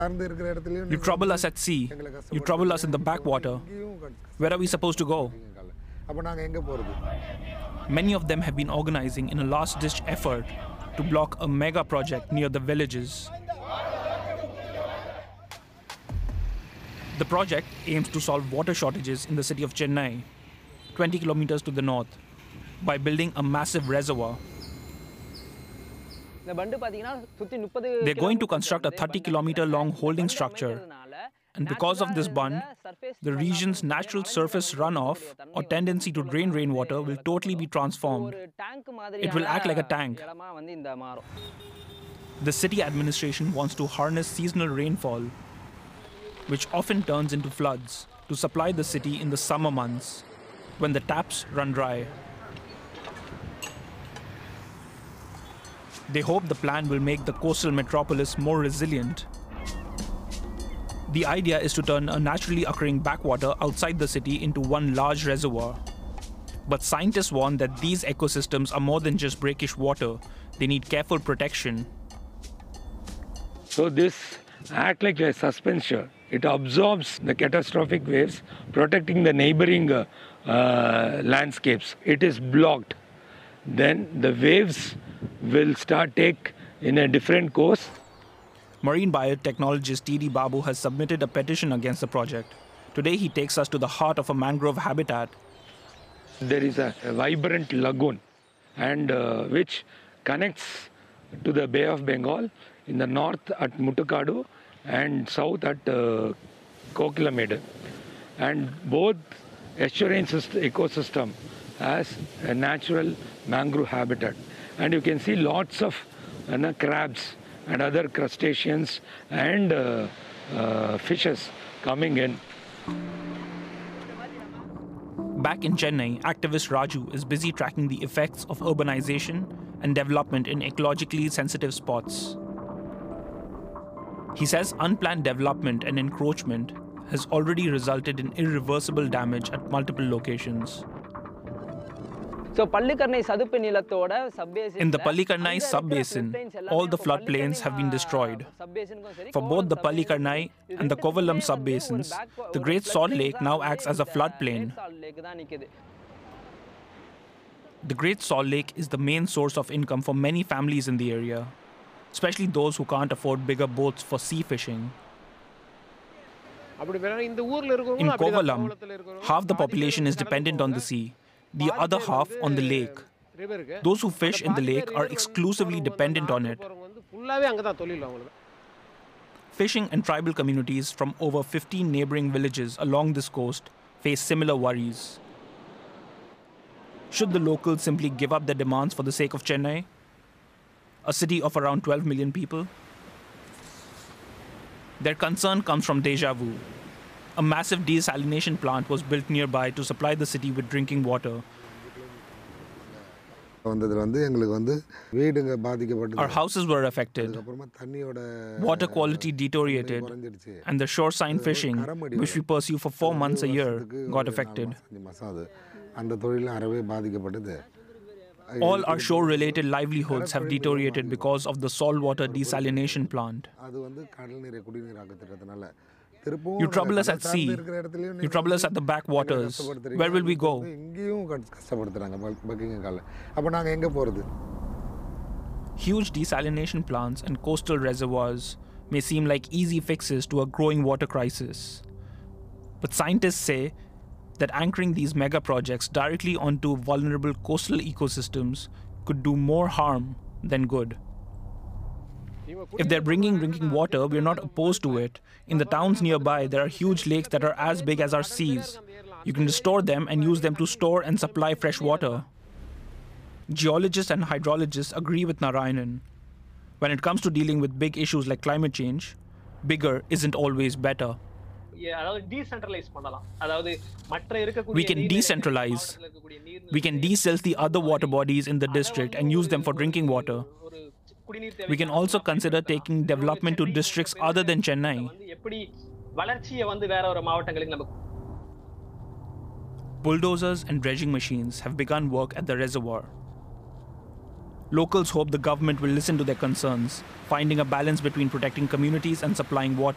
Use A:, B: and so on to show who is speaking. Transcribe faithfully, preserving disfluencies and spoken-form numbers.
A: You trouble us at sea. You trouble us in the backwater. Where are we supposed to go? Many of them have been organizing in a last-ditch effort to block a mega project near the villages. The project aims to solve water shortages in the city of Chennai, twenty kilometers to the north, by building a massive reservoir. They're going to construct a thirty kilometer long holding structure, and because of this bund, the region's natural surface runoff or tendency to drain rainwater will totally be transformed. It will act like a tank. The city administration wants to harness seasonal rainfall, which often turns into floods, to supply the city in the summer months, when the taps run dry. They hope the plan will make the coastal metropolis more resilient. The idea is to turn a naturally occurring backwater outside the city into one large reservoir. But scientists warn that these ecosystems are more than just brackish water. They need careful protection.
B: So this acts like a suspension. It absorbs the catastrophic waves, protecting the neighboring uh, uh, landscapes. It is blocked. Then the waves will start take in a different course.
A: Marine biotechnologist T D Babu has submitted a petition against the project. Today he takes us to the heart of a mangrove habitat.
B: There is a, a vibrant lagoon, and uh, which connects to the Bay of Bengal in the north at Muttukadu and south at uh, Kokilamedu. And both estuarine ecosystem has a natural mangrove habitat. And you can see lots of you know, crabs and other crustaceans and uh, uh, fishes coming in.
A: Back in Chennai, activist Raju is busy tracking the effects of urbanization and development in ecologically sensitive spots. He says unplanned development and encroachment has already resulted in irreversible damage at multiple locations.
C: So, in the
A: Pallikarnai sub-basin, all the floodplains have been destroyed. For both the Pallikarnai and the Kovalam sub-basins, the Great Salt Lake now acts as a floodplain. The Great Salt Lake is the main source of income for many families in the area, especially those who can't afford bigger boats for sea fishing. In Kovalam, half the population is dependent on the sea, the other half on the lake. Those who fish in the lake are exclusively dependent on it. Fishing and tribal communities from over fifteen neighboring villages along this coast face similar worries. Should the locals simply give up their demands for the sake of Chennai, a city of around twelve million people? Their concern comes from deja vu. A massive desalination plant was built nearby to supply the city with drinking water. Our houses were affected, water quality deteriorated, and the shoreside fishing, which we pursue for four months a year, got affected. All our shore-related livelihoods have deteriorated because of the saltwater desalination plant. You trouble us at sea. You trouble us at the backwaters. Where will we go? Huge desalination plants and coastal reservoirs may seem like easy fixes to a growing water crisis. But scientists say that anchoring these mega projects directly onto vulnerable coastal ecosystems could do more harm than good. If they're bringing drinking water, we're not opposed to it. In the towns nearby, there are huge lakes that are as big as our seas. You can restore them and use them to store and supply fresh water. Geologists and hydrologists agree with Narayanan. When it comes to dealing with big issues like climate change, bigger isn't always better. We can decentralize. We can desilt the other water bodies in the district and use them for drinking water. We can also consider taking development to districts other than Chennai. Bulldozers and dredging machines have begun work at the reservoir. Locals hope the government will listen to their concerns, finding a balance between protecting communities and supplying water.